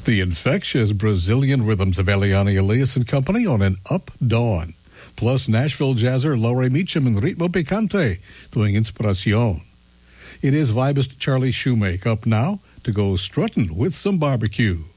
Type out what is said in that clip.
The infectious Brazilian rhythms of Eliane Elias and Company on an up dawn. Plus Nashville jazzer Laurie Meacham and Ritmo Picante doing Inspiración. It is vibist Charlie Shoemake up now to go strutting with some barbecue.